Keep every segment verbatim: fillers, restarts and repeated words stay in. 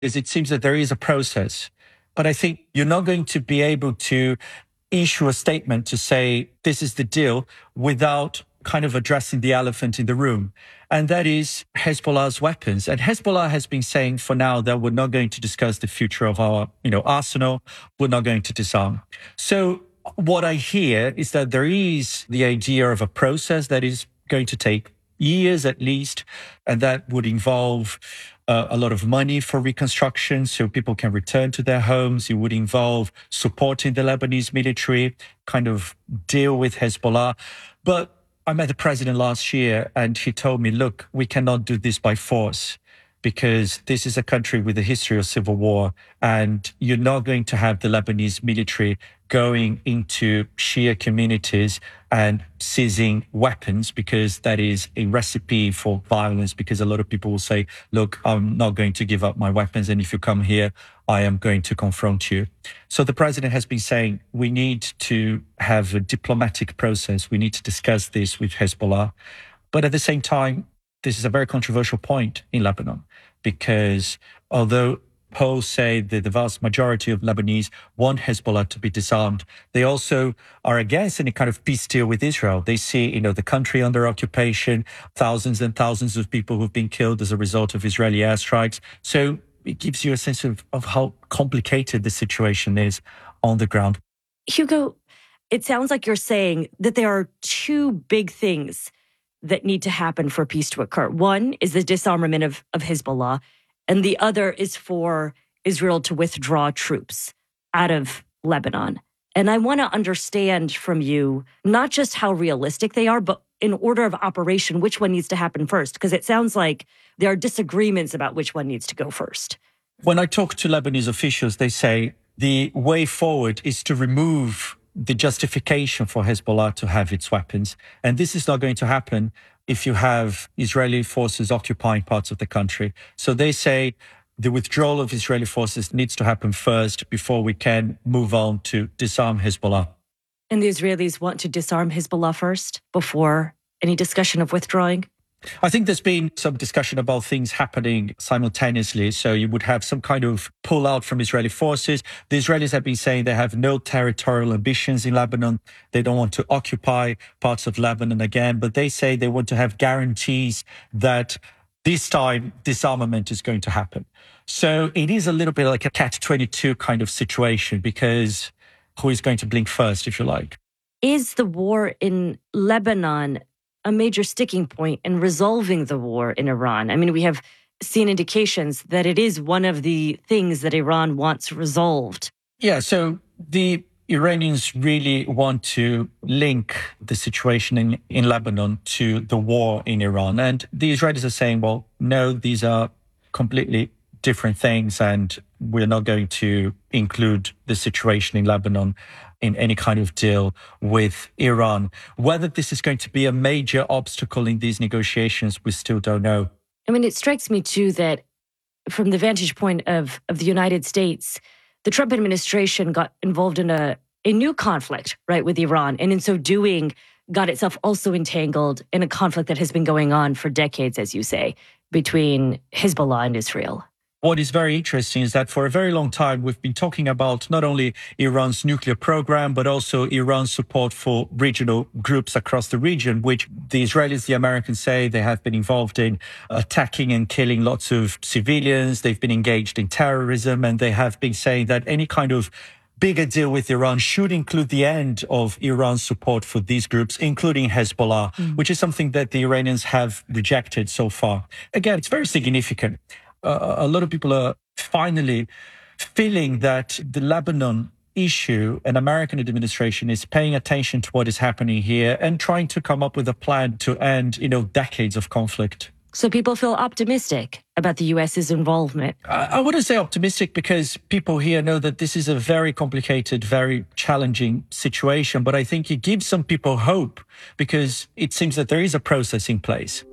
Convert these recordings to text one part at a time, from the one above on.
is it seems that there is a process. But I think you're not going to be able to issue a statement to say, this is the deal, without kind of addressing the elephant in the room. And that is Hezbollah's weapons. And Hezbollah has been saying for now that we're not going to discuss the future of our, you know, arsenal. We're not going to disarm. So what I hear is that there is the idea of a process that is going to take years at least, and that would involve uh, a lot of money for reconstruction so people can return to their homes. It would involve supporting the Lebanese military, kind of deal with Hezbollah. But I met the president last year and he told me, look, we cannot do this by force, because this is a country with a history of civil war, and you're not going to have the Lebanese military going into Shia communities and seizing weapons, because that is a recipe for violence, because a lot of people will say, look, I'm not going to give up my weapons, and if you come here, I am going to confront you. So the president has been saying, we need to have a diplomatic process. We need to discuss this with Hezbollah. But at the same time, this is a very controversial point in Lebanon, because although polls say that the vast majority of Lebanese want Hezbollah to be disarmed, they also are against any kind of peace deal with Israel. They see, you know, the country under occupation, thousands and thousands of people who've been killed as a result of Israeli airstrikes. So it gives you a sense of, of how complicated the situation is on the ground. Hugo, it sounds like you're saying that there are two big things that need to happen for peace to occur. One is the disarmament of, of Hezbollah, and the other is for Israel to withdraw troops out of Lebanon. And I want to understand from you not just how realistic they are, but in order of operation, which one needs to happen first? Because it sounds like there are disagreements about which one needs to go first. When I talk to Lebanese officials, they say the way forward is to remove the justification for Hezbollah to have its weapons. And this is not going to happen if you have Israeli forces occupying parts of the country. So they say the withdrawal of Israeli forces needs to happen first before we can move on to disarm Hezbollah. And the Israelis want to disarm Hezbollah first before any discussion of withdrawing? I think there's been some discussion about things happening simultaneously. So you would have some kind of pull out from Israeli forces. The Israelis have been saying they have no territorial ambitions in Lebanon. They don't want to occupy parts of Lebanon again, but they say they want to have guarantees that this time disarmament is going to happen. So it is a little bit like a catch twenty-two kind of situation, because who is going to blink first, if you like? Is the war in Lebanon a major sticking point in resolving the war in Iran? I mean, we have seen indications that it is one of the things that Iran wants resolved. Yeah, so the Iranians really want to link the situation in, in Lebanon to the war in Iran. And the Israelis are saying, well, no, these are completely different things, and we're not going to include the situation in Lebanon in any kind of deal with Iran. Whether this is going to be a major obstacle in these negotiations, we still don't know. I mean, it strikes me, too, that from the vantage point of, of the United States, the Trump administration got involved in a, a new conflict, right, with Iran. And in so doing, got itself also entangled in a conflict that has been going on for decades, as you say, between Hezbollah and Israel. What is very interesting is that for a very long time, we've been talking about not only Iran's nuclear program, but also Iran's support for regional groups across the region, which the Israelis, the Americans say they have been involved in attacking and killing lots of civilians. They've been engaged in terrorism, and they have been saying that any kind of bigger deal with Iran should include the end of Iran's support for these groups, including Hezbollah, mm. which is something that the Iranians have rejected so far. Again, it's very significant. Uh, a lot of people are finally feeling that the Lebanon issue and American administration is paying attention to what is happening here and trying to come up with a plan to end, you know, decades of conflict. So people feel optimistic about the U S's involvement? I, I wouldn't say optimistic, because people here know that this is a very complicated, very challenging situation. But I think it gives some people hope, because it seems that there is a process in place.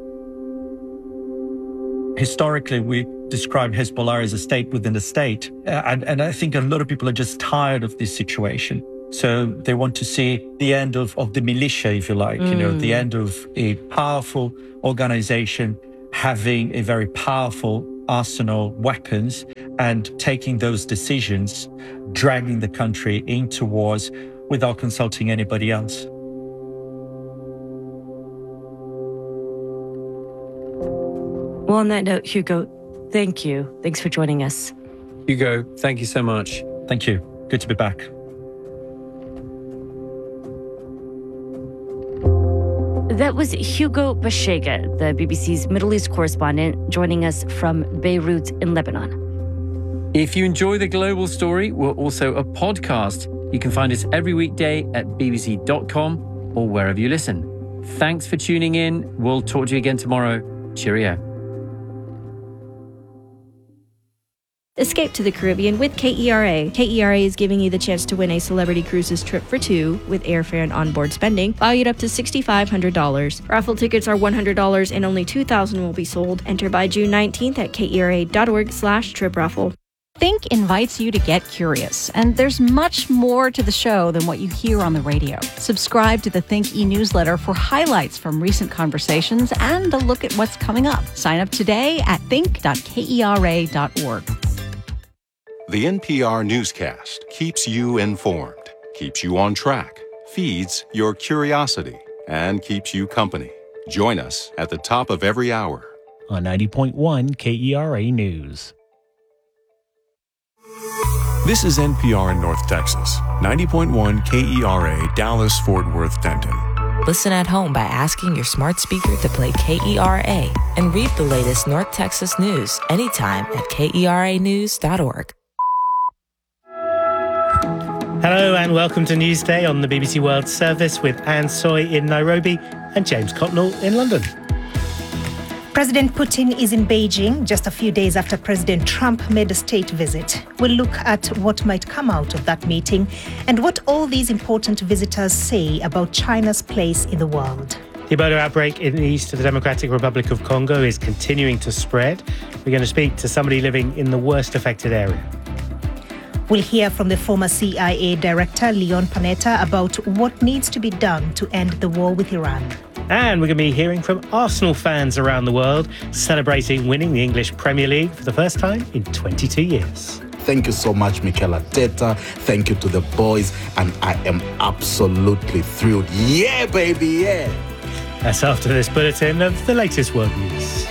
Historically, we describe Hezbollah as a state within a state. Uh, and, and I think a lot of people are just tired of this situation. So they want to see the end of, of the militia, if you like, mm. you know, the end of a powerful organization having a very powerful arsenal weapons and taking those decisions, dragging the country into wars without consulting anybody else. Well, on that note, Hugo, thank you. Thanks for joining us. Hugo, thank you so much. Thank you. Good to be back. That was Hugo Bashega, the B B C's Middle East correspondent, joining us from Beirut in Lebanon. If you enjoy The Global Story, we're also a podcast. You can find us every weekday at b b c dot com or wherever you listen. Thanks for tuning in. We'll talk to you again tomorrow. Cheerio. Escape to the Caribbean with K E R A. K E R A is giving you the chance to win a Celebrity Cruises trip for two with airfare and onboard spending, valued up to six thousand five hundred dollars. Raffle tickets are one hundred dollars and only two thousand will be sold. Enter by June nineteenth at K E R A dot org slash trip raffle. Think invites you to get curious, and there's much more to the show than what you hear on the radio. Subscribe to the Think e-newsletter for highlights from recent conversations and a look at what's coming up. Sign up today at think dot k e r a dot org. The N P R newscast keeps you informed, keeps you on track, feeds your curiosity, and keeps you company. Join us at the top of every hour on ninety point one K E R A News. This is N P R in North Texas, ninety point one K E R A Dallas Fort Worth Denton. Listen at home by asking your smart speaker to play K E R A and read the latest North Texas news anytime at k e r a news dot org. Hello and welcome to Newsday on the B B C World Service with Anne Soy in Nairobi and James Cotnell in London. President Putin is in Beijing just a few days after President Trump made a state visit. We'll look at what might come out of that meeting and what all these important visitors say about China's place in the world. The Ebola outbreak in the east of the Democratic Republic of Congo is continuing to spread. We're going to speak to somebody living in the worst affected area. We'll hear from the former C I A director, Leon Panetta, about what needs to be done to end the war with Iran. And we're going to be hearing from Arsenal fans around the world celebrating winning the English Premier League for the first time in twenty-two years. Thank you so much, Mikel Arteta. Thank you to the boys. And I am absolutely thrilled. Yeah, baby, yeah. That's after this bulletin of the latest world news.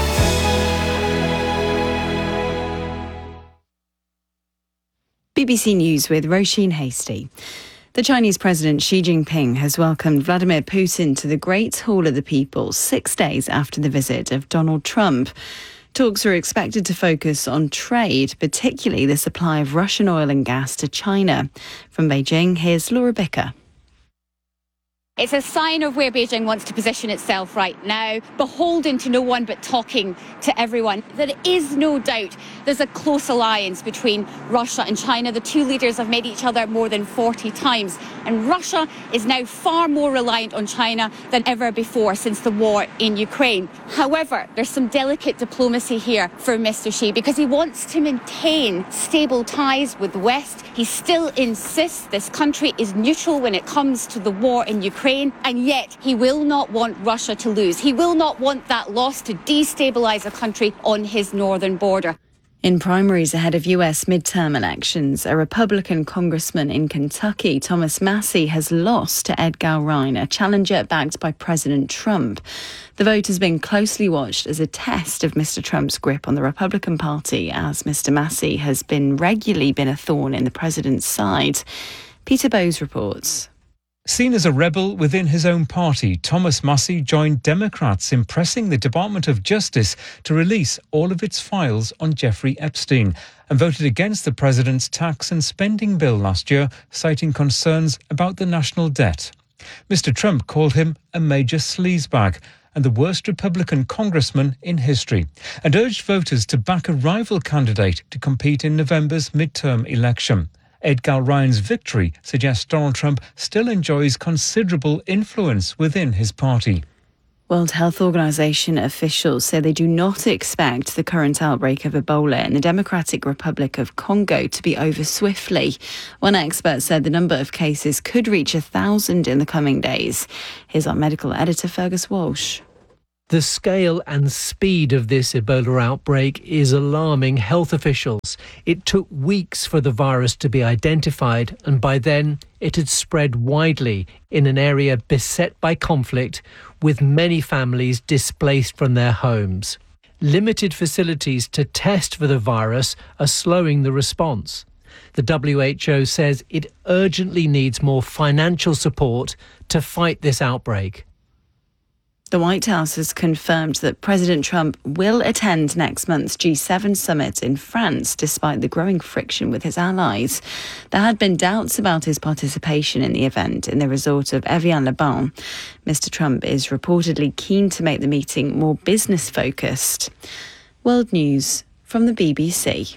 B B C News with Roisin Hasty. The Chinese President Xi Jinping has welcomed Vladimir Putin to the Great Hall of the People six days after the visit of Donald Trump. Talks are expected to focus on trade, particularly the supply of Russian oil and gas to China. From Beijing, here's Laura Bicker. It's a sign of where Beijing wants to position itself right now, beholden to no one but talking to everyone. There is no doubt there's a close alliance between Russia and China. The two leaders have met each other more than forty times, and Russia is now far more reliant on China than ever before since the war in Ukraine. However, there's some delicate diplomacy here for Mister Xi because he wants to maintain stable ties with the West. He still insists this country is neutral when it comes to the war in Ukraine. And yet he will not want Russia to lose. He will not want that loss to destabilise a country on his northern border. In primaries ahead of U S midterm elections, a Republican congressman in Kentucky, Thomas Massie, has lost to Ed Gilrine, a challenger backed by President Trump. The vote has been closely watched as a test of Mister Trump's grip on the Republican Party, as Mister Massie has been regularly been a thorn in the president's side. Peter Bowes reports. Seen as a rebel within his own party, Thomas Massie joined Democrats in pressing the Department of Justice to release all of its files on Jeffrey Epstein and voted against the president's tax and spending bill last year, citing concerns about the national debt. Mister Trump called him a major sleazebag and the worst Republican congressman in history, and urged voters to back a rival candidate to compete in November's midterm election. Ed Gilrine's victory suggests Donald Trump still enjoys considerable influence within his party. World Health Organization officials say they do not expect the current outbreak of Ebola in the Democratic Republic of Congo to be over swiftly. One expert said the number of cases could reach a thousand in the coming days. Here's our medical editor, Fergus Walsh. The scale and speed of this Ebola outbreak is alarming health officials. It took weeks for the virus to be identified, and by then it had spread widely in an area beset by conflict, with many families displaced from their homes. Limited facilities to test for the virus are slowing the response. The W H O says it urgently needs more financial support to fight this outbreak. The White House has confirmed that President Trump will attend next month's G seven summit in France, despite the growing friction with his allies. There had been doubts about his participation in the event in the resort of Evian-les-Bains. Mister Trump is reportedly keen to make the meeting more business-focused. World News from the B B C.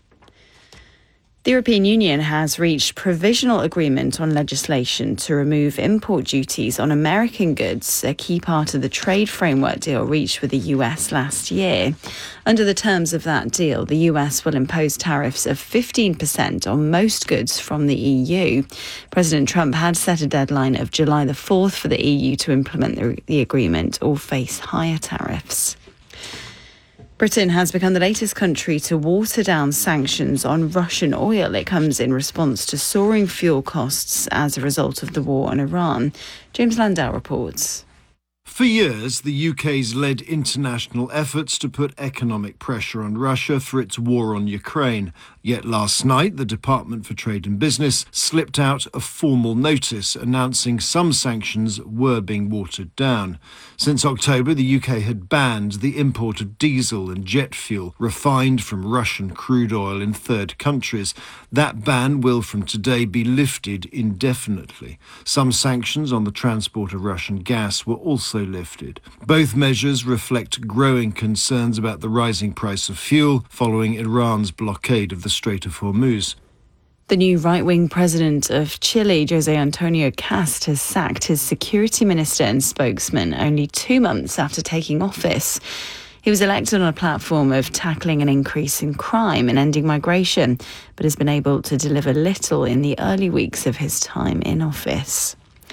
The European Union has reached provisional agreement on legislation to remove import duties on American goods, a key part of the trade framework deal reached with the U S last year. Under the terms of that deal, the U S will impose tariffs of fifteen percent on most goods from the E U. President Trump had set a deadline of July the fourth for the E U to implement the, the agreement or face higher tariffs. Britain has become the latest country to water down sanctions on Russian oil. It comes in response to soaring fuel costs as a result of the war on Iran. James Landau reports. For years, the U K's led international efforts to put economic pressure on Russia for its war on Ukraine. Yet last night, the Department for Trade and Business slipped out a formal notice announcing some sanctions were being watered down. Since October, the U K had banned the import of diesel and jet fuel refined from Russian crude oil in third countries. That ban will from today be lifted indefinitely. Some sanctions on the transport of Russian gas were also lifted. Both measures reflect growing concerns about the rising price of fuel following Iran's blockade of the Strait of Hormuz. The new right-wing president of Chile, José Antonio Cast, has sacked his security minister and spokesman only two months after taking office. He was elected on a platform of tackling an increase in crime and ending migration, but has been able to deliver little in the early weeks of his time in office.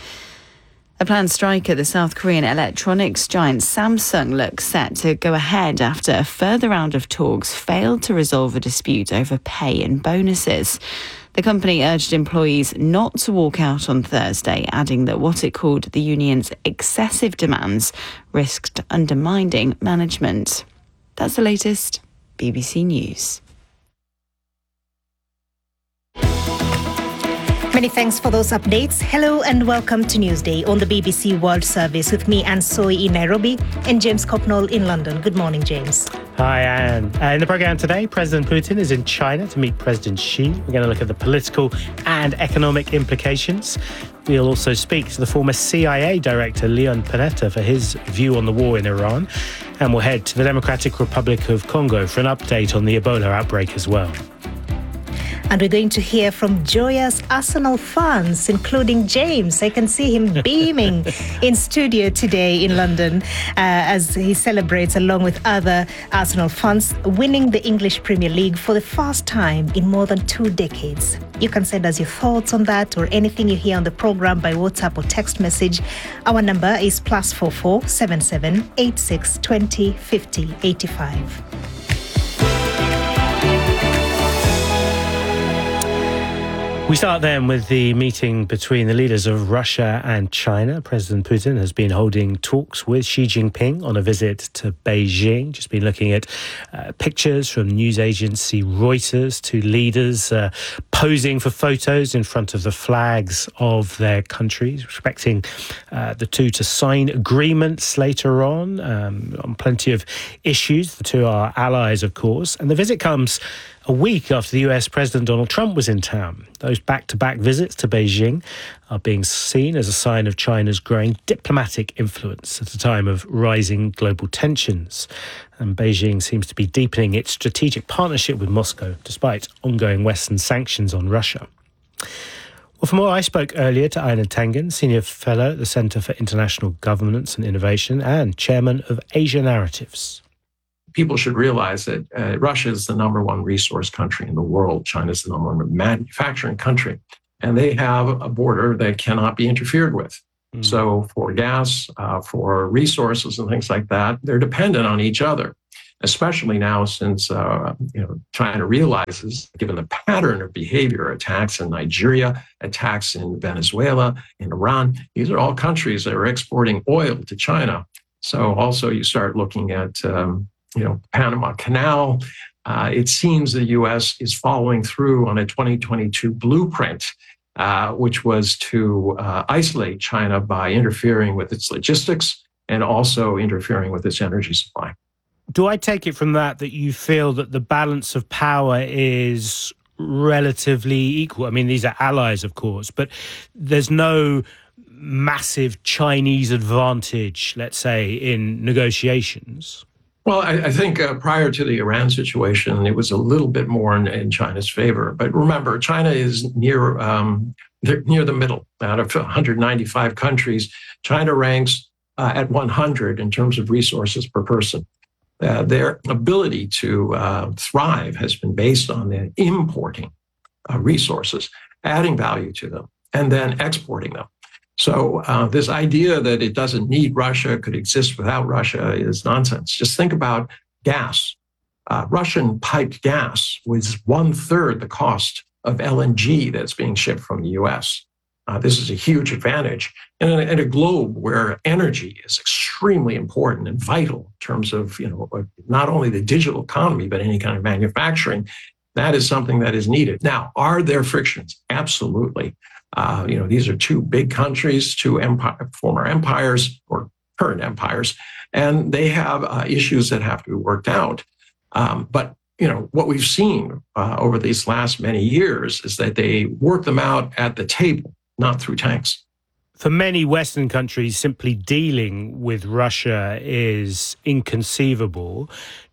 A planned strike at the South Korean electronics giant Samsung looks set to go ahead after a further round of talks failed to resolve a dispute over pay and bonuses. The company urged employees not to walk out on Thursday, adding that what it called the union's excessive demands risked undermining management. That's the latest. B B C News. Many thanks for those updates. Hello and welcome to Newsday on the B B C World Service with me, Anne Soy in Nairobi, and James Copnall in London. Good morning, James. Hi, Anne. Uh, in the programme today, President Putin is in China to meet President Xi. We're going to look at the political and economic implications. We'll also speak to the former C I A director, Leon Panetta, for his view on the war in Iran. And we'll head to the Democratic Republic of Congo for an update on the Ebola outbreak as well. And we're going to hear from joyous Arsenal fans, including James. I can see him beaming in studio today in London uh, as he celebrates, along with other Arsenal fans, winning the English Premier League for the first time in more than two decades. You can send us your thoughts on that or anything you hear on the programme by WhatsApp or text message. Our number is plus four four seven seven eight six twenty fifty eighty five. We start then with the meeting between the leaders of Russia and China. President Putin has been holding talks with Xi Jinping on a visit to Beijing. Just been looking at uh, pictures from news agency Reuters, two leaders uh, posing for photos in front of the flags of their countries, expecting uh, the two to sign agreements later on um, on plenty of issues. The two are allies, of course, and the visit comes a week after the U S President Donald Trump was in town. Those back-to-back visits to Beijing are being seen as a sign of China's growing diplomatic influence at a time of rising global tensions. And Beijing seems to be deepening its strategic partnership with Moscow, despite ongoing Western sanctions on Russia. Well, for more, I spoke earlier to Einar Tangen, Senior Fellow at the Centre for International Governance and Innovation and Chairman of Asia Narratives. People should realize that uh, Russia is the number one resource country in the world. China is the number one manufacturing country. And they have a border that cannot be interfered with. Mm. So for gas, uh, for resources and things like that, they're dependent on each other, especially now since uh, you know China realizes, given the pattern of behavior, attacks in Nigeria, attacks in Venezuela, in Iran, these are all countries that are exporting oil to China. So also you start looking at um, you know Panama Canal. Uh, it seems the U S is following through on a twenty twenty-two blueprint, uh, which was to uh, isolate China by interfering with its logistics and also interfering with its energy supply. Do I take it from that that you feel that the balance of power is relatively equal? I mean, these are allies, of course, but there's no massive Chinese advantage, let's say, in negotiations? Well, I, I think uh, prior to the Iran situation, it was a little bit more in, in China's favor. But remember, China is near um, near the middle. Out of one hundred ninety-five countries, China ranks uh, at one hundred in terms of resources per person. Uh, their ability to uh, thrive has been based on the importing uh, resources, adding value to them, and then exporting them. So uh, this idea that it doesn't need Russia, could exist without Russia, is nonsense. Just think about gas. Uh, Russian piped gas was one third the cost of L N G that's being shipped from the U S. Uh, this is a huge advantage in a, in a globe where energy is extremely important and vital in terms of, you know, not only the digital economy, but any kind of manufacturing. That is something that is needed. Now, are there frictions? Absolutely. Uh, you know, these are two big countries, two empire, former empires or current empires, and they have uh, issues that have to be worked out. Um, but, you know, what we've seen uh, over these last many years is that they work them out at the table, not through tanks. For many Western countries, simply dealing with Russia is inconceivable.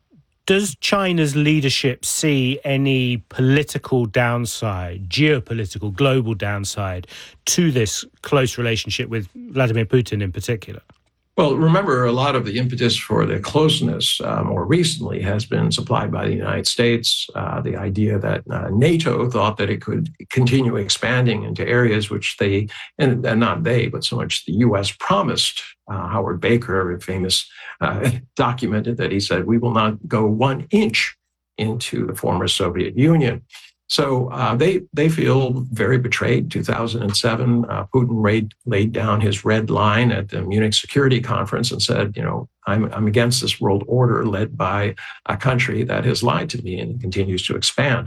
Does China's leadership see any political downside, geopolitical, global downside to this close relationship with Vladimir Putin in particular? Well, remember, a lot of the impetus for the closeness uh, more recently has been supplied by the United States. Uh, the idea that uh, NATO thought that it could continue expanding into areas which they, and, and not they, but so much the U S promised. Uh, Howard Baker, a famous uh, documented that he said, we will not go one inch into the former Soviet Union. So uh, they they feel very betrayed. two thousand seven, uh, Putin laid, laid down his red line at the Munich Security Conference and said, you know, I'm, I'm against this world order led by a country that has lied to me and continues to expand.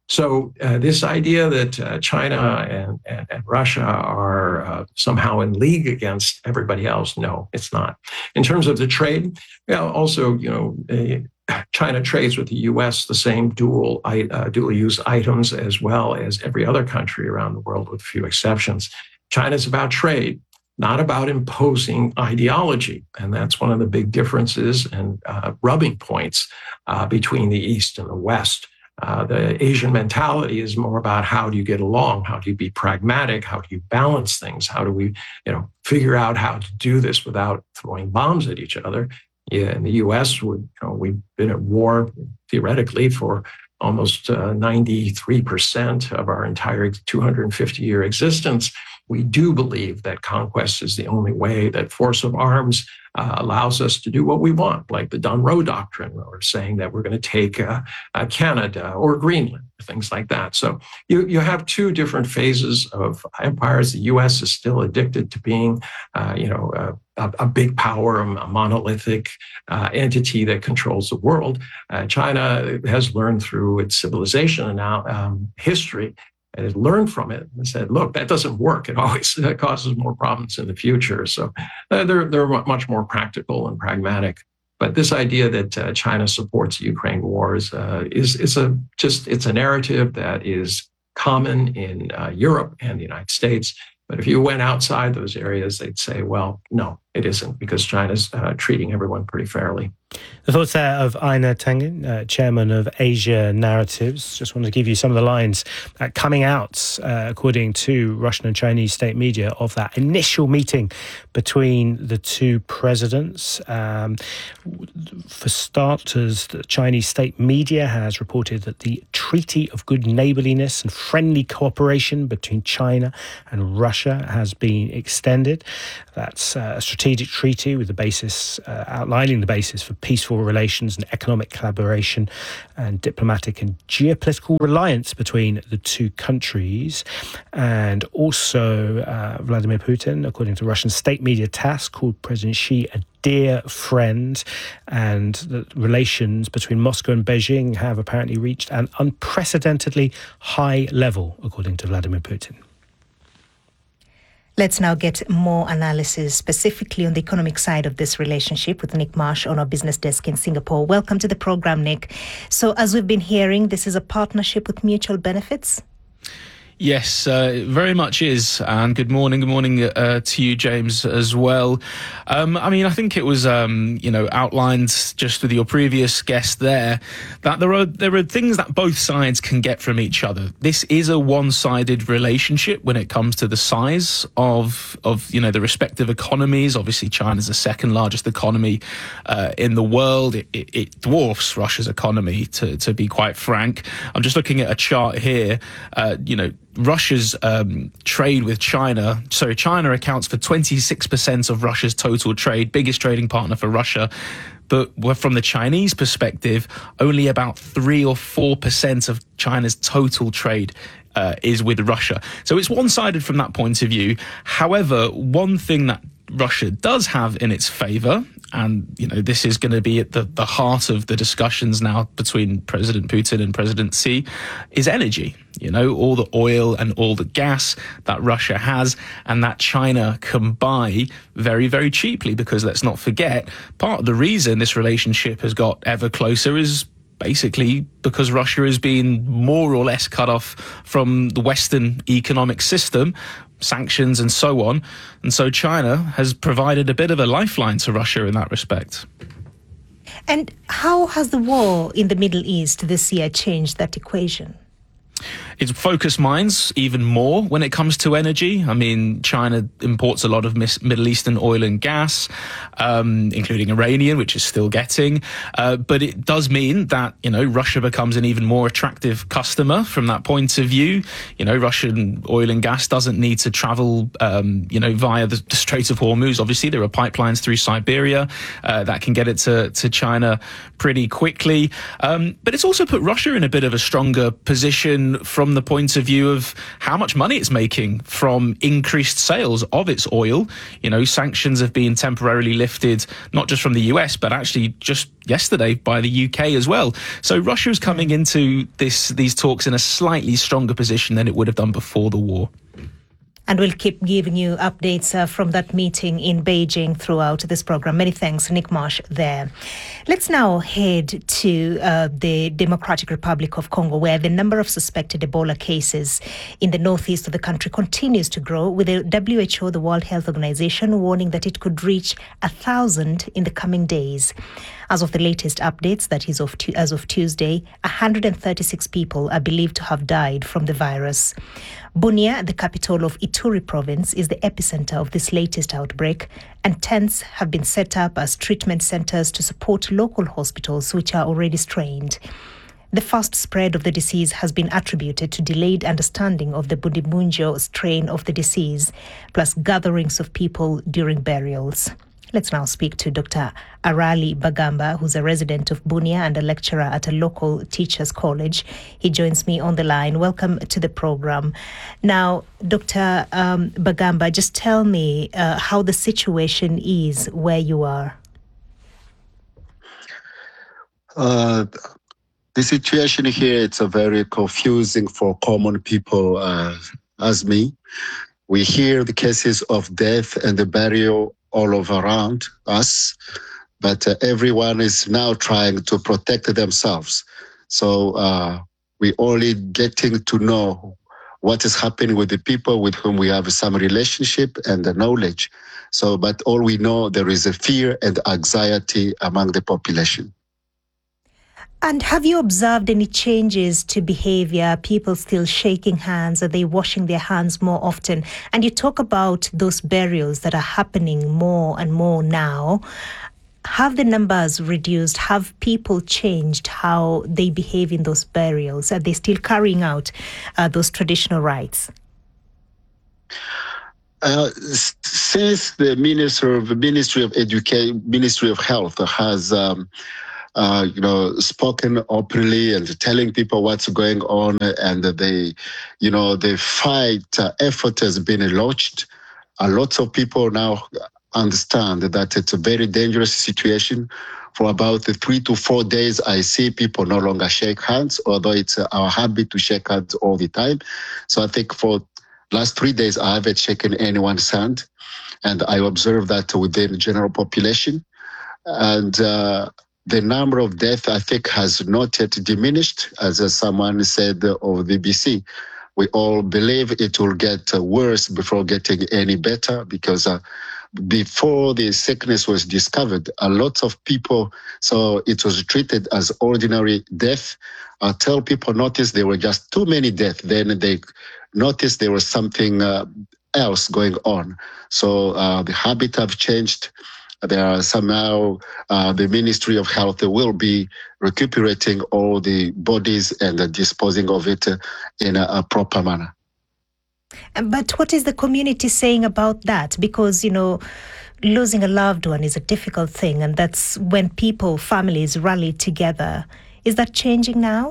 So uh, this idea that uh, China and, and, and Russia are uh, somehow in league against everybody else, no, it's not. In terms of the trade, well, also, you know, uh, China trades with the U S the same dual uh, dual use items as well as every other country around the world, with a few exceptions. China's about trade, not about imposing ideology. And that's one of the big differences and uh, rubbing points uh, between the East and the West. Uh, the Asian mentality is more about how do you get along? How do you be pragmatic? How do you balance things? How do we, you know, figure out how to do this without throwing bombs at each other? Yeah, in the U S, we, you know, we've been at war theoretically for almost uh, ninety-three percent of our entire two hundred fifty year existence. We do believe that conquest is the only way, that force of arms uh, allows us to do what we want, like the Dunroe Doctrine, or saying that we're going to take uh, uh, Canada or Greenland, things like that. So you, you have two different phases of empires. The U S is still addicted to being, uh, you know, uh, a, a big power, a monolithic uh, entity that controls the world. Uh, China has learned through its civilization and now um, history, and it learned from it and said, look, that doesn't work. It always causes more problems in the future. So uh, they're, they're much more practical and pragmatic. But this idea that uh, China supports the Ukraine wars uh, is, is a, just, it's a narrative that is common in uh, Europe and the United States. But if you went outside those areas, they'd say, well, no, it isn't, because China's uh, treating everyone pretty fairly. The thoughts there of Aina Tangin, uh, chairman of Asia Narratives. Just wanted to give you some of the lines uh, coming out, uh, according to Russian and Chinese state media, of that initial meeting between the two presidents. Um, for starters, the Chinese state media has reported that the Treaty of Good Neighborliness and Friendly Cooperation between China and Russia has been extended. That's uh, a strategic treaty with the basis, uh, outlining the basis for peaceful relations and economic collaboration and diplomatic and geopolitical reliance between the two countries. And also uh, Vladimir Putin, according to Russian state media TASS, called President Xi a dear friend, and the relations between Moscow and Beijing have apparently reached an unprecedentedly high level, according to Vladimir Putin. Let's now get more analysis specifically on the economic side of this relationship with Nick Marsh on our business desk in Singapore. Welcome to the program, Nick. So as we've been hearing, this is a partnership with mutual benefits? Yes, uh, it very much is. And good morning. Good morning uh, to you, James, as well. Um, I mean, I think it was, um, you know, outlined just with your previous guest there that there are there are things that both sides can get from each other. This is a one-sided relationship when it comes to the size of, of you know, the respective economies. Obviously, China's the second largest economy uh, in the world. It, it, it dwarfs Russia's economy, to, to be quite frank. I'm just looking at a chart here, uh, you know, Russia's um, trade with China, so China accounts for twenty-six percent of Russia's total trade, biggest trading partner for Russia. But from the Chinese perspective, only about three or four percent of China's total trade uh, is with Russia. So it's one-sided from that point of view. However, one thing that Russia does have in its favor, and, you know, this is going to be at the, the heart of the discussions now between President Putin and President Xi, is energy. You know, all the oil and all the gas that Russia has and that China can buy very, very cheaply. Because let's not forget, part of the reason this relationship has got ever closer is basically because Russia has been more or less cut off from the Western economic system, sanctions and so on. And so China has provided a bit of a lifeline to Russia in that respect. And how has the war in the Middle East this year changed that equation? It's focused minds even more when it comes to energy. I mean, China imports a lot of Middle Eastern oil and gas, um, including Iranian, which is still getting. Uh, but it does mean that, you know, Russia becomes an even more attractive customer from that point of view. You know, Russian oil and gas doesn't need to travel, um, you know, via the, the Strait of Hormuz. Obviously, there are pipelines through Siberia uh, that can get it to, to China pretty quickly. Um, but it's also put Russia in a bit of a stronger position from the point of view of how much money it's making from increased sales of its oil. You know, sanctions have been temporarily lifted, not just from the U S, but actually just yesterday by the U K as well. So Russia is coming into this these talks in a slightly stronger position than it would have done before the war. And we'll keep giving you updates uh, from that meeting in Beijing throughout this program. Many thanks, Nick Marsh there. Let's now head to uh, the Democratic Republic of Congo, where the number of suspected Ebola cases in the northeast of the country continues to grow, with the W H O, the World Health Organization, warning that it could reach a thousand in the coming days. As of the latest updates, that is of tu- as of Tuesday, one hundred thirty-six people are believed to have died from the virus. Bunia, the capital of Ituri province, is the epicenter of this latest outbreak, and tents have been set up as treatment centers to support local hospitals which are already strained. The fast spread of the disease has been attributed to delayed understanding of the Bundibugyo strain of the disease, plus gatherings of people during burials. Let's now speak to Doctor Arali Bagamba, who's a resident of Bunia and a lecturer at a local teachers' college. He joins me on the line. Welcome to the program. Now, Doctor Um, Bagamba, just tell me uh, how the situation is where you are. Uh, the situation here, it's a very confusing for common people uh, as me. We hear the cases of death and the burial all over around us, but uh, everyone is now trying to protect themselves. So uh, we only getting to know what is happening with the people with whom we have some relationship and the knowledge. So, but all we know, there is a fear and anxiety among the population. And have you observed any changes to behavior? People still shaking hands? Are they washing their hands more often? And you talk about those burials that are happening more and more now. Have the numbers reduced? Have people changed how they behave in those burials? Are they still carrying out uh, those traditional rites? Uh, since the Minister of Ministry of Education, Ministry of Health has um, Uh, you know, spoken openly and telling people what's going on, and they, you know, the fight uh, effort has been launched. A lot of people now understand that it's a very dangerous situation. For about three to four days, I see people no longer shake hands, although it's our habit to shake hands all the time. So I think for last three days, I haven't shaken anyone's hand, and I observe that within the general population. And uh, the number of deaths, I think, has not yet diminished, as uh, someone said of the B B C. We all believe it will get uh, worse before getting any better, because uh, before the sickness was discovered, a lot of people, so it was treated as ordinary death until people noticed there were just too many deaths. Then they noticed there was something uh, else going on. So uh, the habit have changed. There are somehow uh, the Ministry of Health will be recuperating all the bodies and uh, disposing of it uh, in a, a proper manner. But what is the community saying about that? Because, you know, losing a loved one is a difficult thing, and that's when people, families rally together. Is that changing now?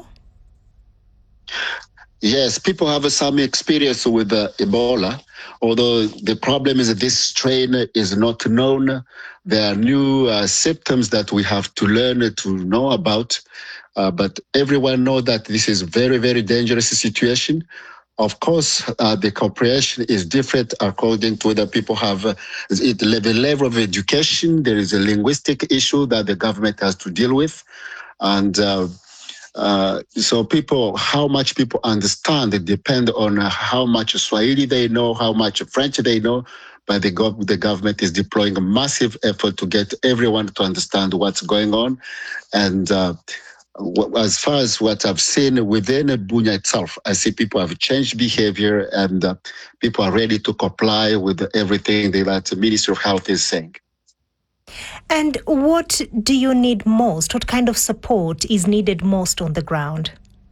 Yes, people have some experience with uh, Ebola, although the problem is that this strain is not known. There are new uh, symptoms that we have to learn to know about, uh, but everyone knows that this is a very, very dangerous situation. Of course, uh, the comprehension is different according to whether people have uh, the level of education. There is a linguistic issue that the government has to deal with, and uh, Uh, so people, how much people understand, it depends on uh, how much Swahili they know, how much French they know. But the, gov- the government is deploying a massive effort to get everyone to understand what's going on. And uh, w- as far as what I've seen within Bunia itself, I see people have changed behavior, and uh, people are ready to comply with everything that the Ministry of Health is saying. And what do you need most? What kind of support is needed most on the ground?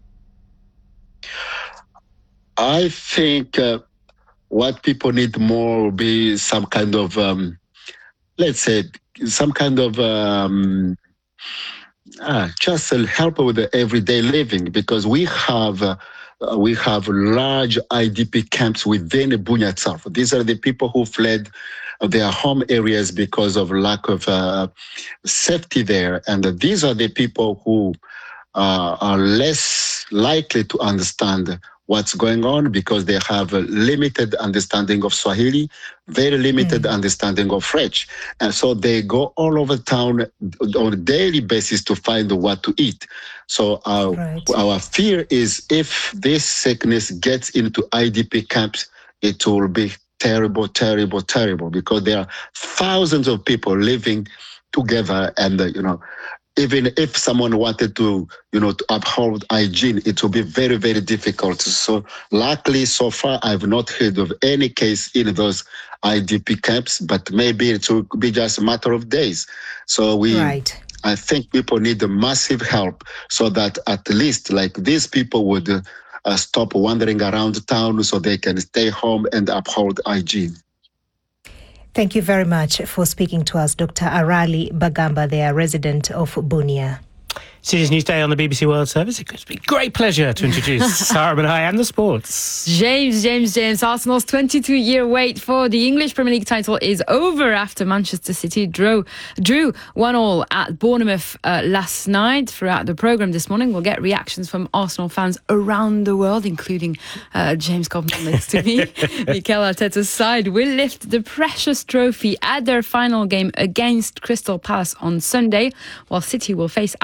I think uh, what people need more will be some kind of, um, let's say, some kind of um, ah, just help with the everyday living, because we have uh, we have large I D P camps within Bunia itself. These are the people who fled their home areas because of lack of uh, safety there. And these are the people who uh, are less likely to understand what's going on, because they have a limited understanding of Swahili, very limited mm. understanding of French. And so they go all over town on a daily basis to find what to eat. So our, right. our fear is if this sickness gets into I D P camps, it will be terrible, terrible, terrible, because there are thousands of people living together, and uh, you know, even if someone wanted to, you know, to uphold hygiene, it will be very, very difficult. So luckily, so far, I've not heard of any case in those I D P camps, but maybe it will be just a matter of days. So we, right. I think people need a massive help, so that at least like these people would uh, Uh, stop wandering around town, so they can stay home and uphold hygiene. Thank you very much for speaking to us, Doctor Arali Bagamba, they are resident of Bunia. City's News Day on the B B C World Service. It's a great pleasure to introduce Sarah Manhai and the sports. James, James, James. Arsenal's twenty-two-year wait for the English Premier League title is over after Manchester City drew drew one all at Bournemouth uh, last night. Throughout the programme this morning, we'll get reactions from Arsenal fans around the world, including uh, James Cobham next to me. Mikel Arteta's side will lift the precious trophy at their final game against Crystal Palace on Sunday, while City will face Aston Villa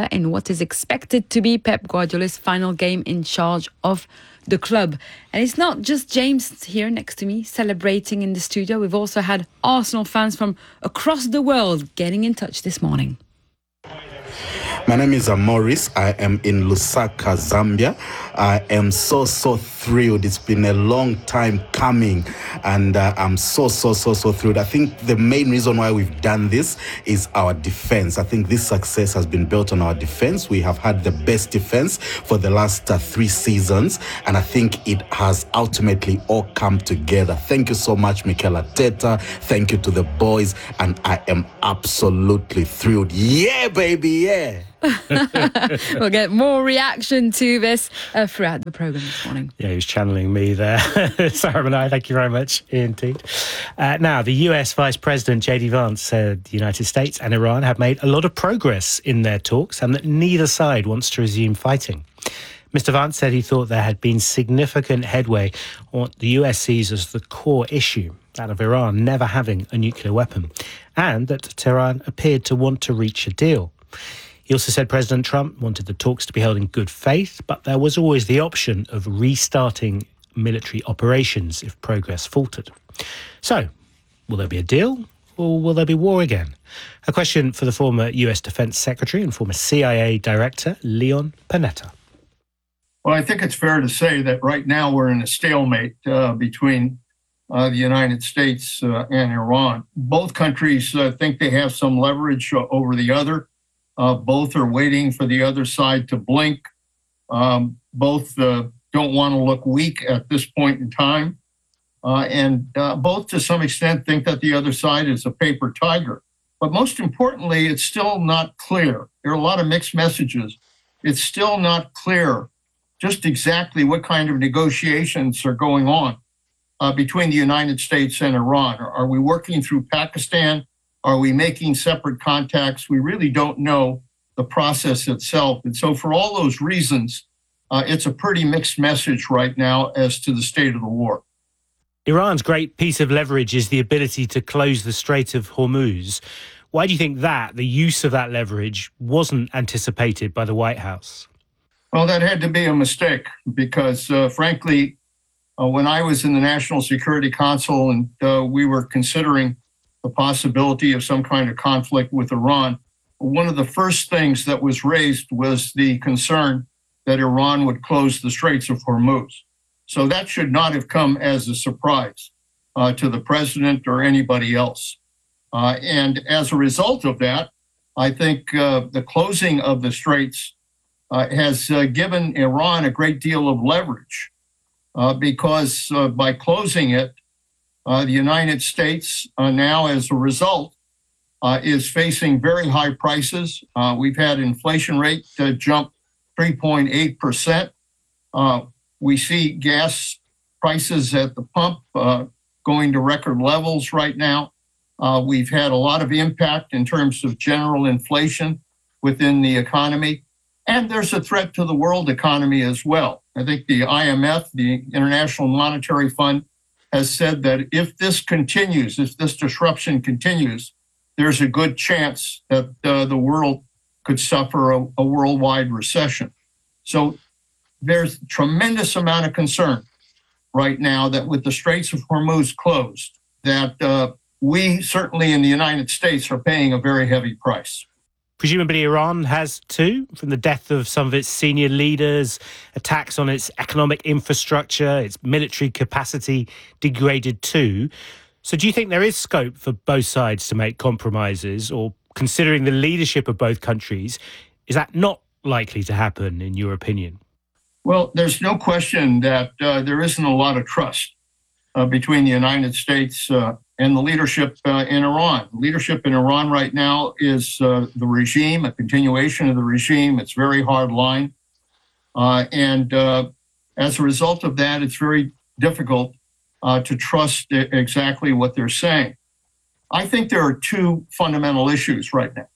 together in what is expected to be Pep Guardiola's final game in charge of the club. And it's not just James here next to me celebrating in the studio. We've also had Arsenal fans from across the world getting in touch this morning. My name is Maurice. I am in Lusaka, Zambia. I am so, so thrilled. It's been a long time coming, and uh, I'm so, so, so, so thrilled. I think the main reason why we've done this is our defense. I think this success has been built on our defense. We have had the best defense for the last uh, three seasons, and I think it has ultimately all come together. Thank you so much, Mikel Arteta. Thank you to the boys, and I am absolutely thrilled. Yeah, baby, yeah. We'll get more reaction to this uh, throughout the programme this morning. Yeah, he was channeling me there. Sarah and I, thank you very much indeed. Uh, now, the U S Vice President J D Vance said the United States and Iran have made a lot of progress in their talks and that neither side wants to resume fighting. Mister Vance said he thought there had been significant headway on what the U S sees as the core issue, that of Iran never having a nuclear weapon, and that Tehran appeared to want to reach a deal. He also said President Trump wanted the talks to be held in good faith, but there was always the option of restarting military operations if progress faltered. So, will there be a deal, or will there be war again? A question for the former U S Defense Secretary and former C I A Director, Leon Panetta. Well, I think it's fair to say that right now we're in a stalemate uh, between uh, the United States uh, and Iran. Both countries uh, think they have some leverage uh, over the other. Uh, both are waiting for the other side to blink. Um, both uh, don't want to look weak at this point in time. Uh, and uh, both, to some extent, think that the other side is a paper tiger. But most importantly, it's still not clear. There are a lot of mixed messages. It's still not clear just exactly what kind of negotiations are going on uh, between the United States and Iran. Are, are we working through Pakistan? Are we making separate contacts? We really don't know the process itself. And so for all those reasons, uh, it's a pretty mixed message right now as to the state of the war. Iran's great piece of leverage is the ability to close the Strait of Hormuz. Why do you think that, the use of that leverage, wasn't anticipated by the White House? Well, that had to be a mistake because, uh, frankly, uh, when I was in the National Security Council and uh, we were considering the possibility of some kind of conflict with Iran, one of the first things that was raised was the concern that Iran would close the Straits of Hormuz. So that should not have come as a surprise uh, to the president or anybody else. Uh, and as a result of that, I think uh, the closing of the Straits uh, has uh, given Iran a great deal of leverage uh, because uh, by closing it, Uh, the United States uh, now, as a result, uh, is facing very high prices. Uh, we've had inflation rate uh, jump three point eight percent. Uh, we see gas prices at the pump uh, going to record levels right now. Uh, we've had a lot of impact in terms of general inflation within the economy. And there's a threat to the world economy as well. I think the I M F, the International Monetary Fund, has said that if this continues, if this disruption continues, there's a good chance that uh, the world could suffer a, a worldwide recession. So there's a tremendous amount of concern right now that with the Straits of Hormuz closed, that uh, we certainly in the United States are paying a very heavy price. Presumably Iran has too, from the death of some of its senior leaders, attacks on its economic infrastructure, its military capacity degraded too. So do you think there is scope for both sides to make compromises, or considering the leadership of both countries, is that not likely to happen in your opinion? Well, there's no question that uh, there isn't a lot of trust uh, between the United States uh, and the leadership uh, in Iran. Leadership in Iran right now is uh, the regime, a continuation of the regime. It's very hard line. Uh, and uh, as a result of that, it's very difficult uh, to trust exactly what they're saying. I think there are two fundamental issues right now.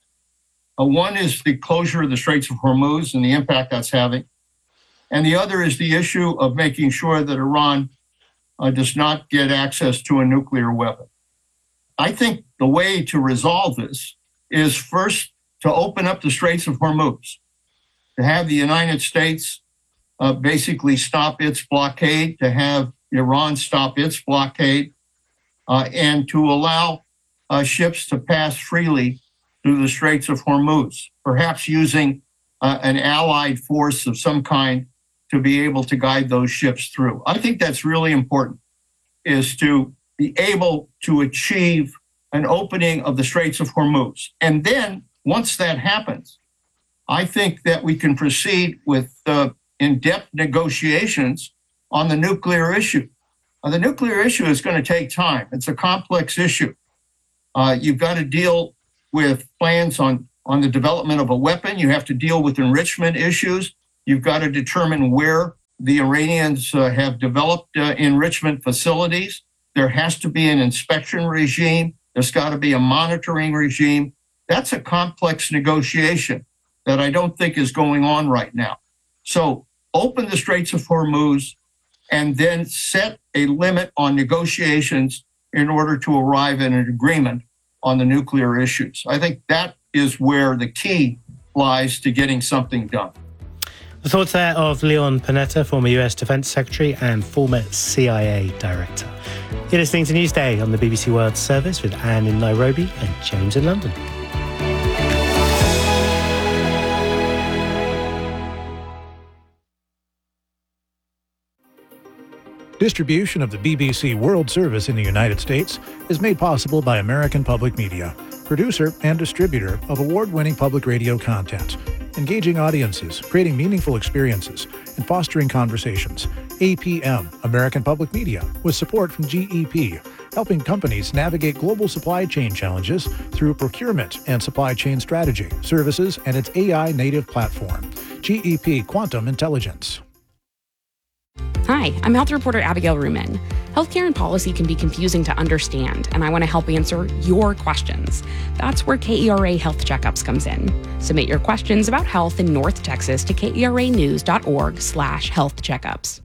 Uh, one is the closure of the Straits of Hormuz and the impact that's having. And the other is the issue of making sure that Iran uh, does not get access to a nuclear weapon. I think the way to resolve this is first to open up the Straits of Hormuz, to have the United States uh, basically stop its blockade, to have Iran stop its blockade, uh, and to allow uh, ships to pass freely through the Straits of Hormuz, perhaps using uh, an allied force of some kind to be able to guide those ships through. I think that's really important, is to be able to achieve an opening of the Straits of Hormuz. And then once that happens, I think that we can proceed with uh, in-depth negotiations on the nuclear issue. Uh, the nuclear issue is going to take time. It's a complex issue. Uh, you've got to deal with plans on, on the development of a weapon. You have to deal with enrichment issues. You've got to determine where the Iranians uh, have developed uh, enrichment facilities. There has to be an inspection regime. There's got to be a monitoring regime. That's a complex negotiation that I don't think is going on right now. So open the Straits of Hormuz and then set a limit on negotiations in order to arrive at an agreement on the nuclear issues. I think that is where the key lies to getting something done. The thoughts there of Leon Panetta, former U S Defense Secretary and former C I A Director. You're listening to Newsday on the B B C World Service with Anne in Nairobi and James in London. Distribution of the B B C World Service in the United States is made possible by American Public Media, producer and distributor of award-winning public radio content, engaging audiences, creating meaningful experiences, and fostering conversations. A P M, American Public Media, with support from G E P, helping companies navigate global supply chain challenges through procurement and supply chain strategy, services, and its A I-native platform. G E P Quantum Intelligence. Hi, I'm health reporter Abigail Ruman. Healthcare and policy can be confusing to understand, and I want to help answer your questions. That's where K E R A Health Checkups comes in. Submit your questions about health in North Texas to K E R A news dot org slash health checkups.